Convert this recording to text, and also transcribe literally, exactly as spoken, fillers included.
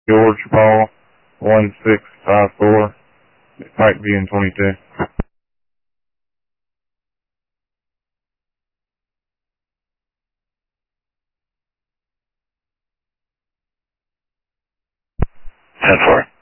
George Paul, one six five four, Pikeview and twenty-two. ten four.